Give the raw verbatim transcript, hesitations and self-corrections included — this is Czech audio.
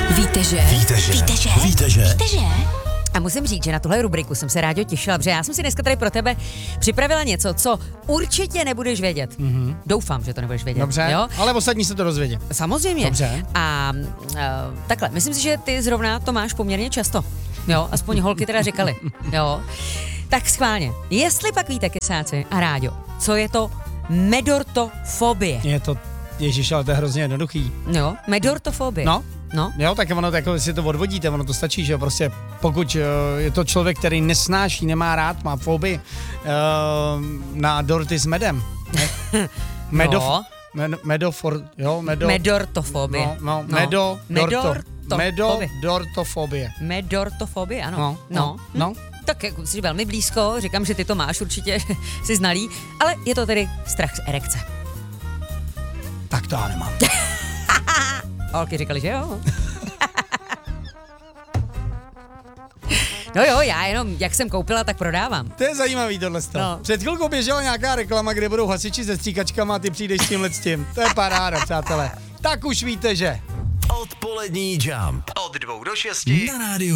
Víte, že? Víte, že? Víte, že? Víte, že? Víte, že? A musím říct, že na tuhle rubriku jsem se rádi těšila, protože já jsem si dneska tady pro tebe připravila něco, co určitě nebudeš vědět. Mm-hmm. Doufám, že to nebudeš vědět. Dobře, jo? ale ostatní se to dozvědí. Samozřejmě. Dobře. A uh, takhle, myslím si, že ty zrovna to máš poměrně často. Jo, aspoň holky teda říkali. Jo. Tak schválně. Jestli pak víte, kesáci a Ráďo, co je to medortofobie? Je to, ježiš, ale to je hrozně jednoduchý. Jo, medortofobie. No, No. jo, tak ono, jako, si to odvodíte, ono to stačí, že jo, prostě pokud uh, je to člověk, který nesnáší, nemá rád, má fobii uh, na dorty s medem. Ne? Medof, No. med, medofor, jo, medo, Medortofobie. no, no, No. medo, dorto, Medortofobie. medodortofobie. Medortofobie, ano. No, no, no. Tak jako jsi velmi blízko, říkám, že ty to máš určitě, jsi znalý, ale je to tedy strach z erekce. Tak to já nemám. Holky říkali, že jo. No jo, já jenom, jak jsem koupila, tak prodávám. To je zajímavý tohle. No. Před chvilkou běžela nějaká reklama, kde budou hasiči se stříkačkama a ty přijdeš s tímhle s tím. To je paráda, přátelé. Tak už víte, že... Odpolední Jump. Od dvou do šesti na rádiu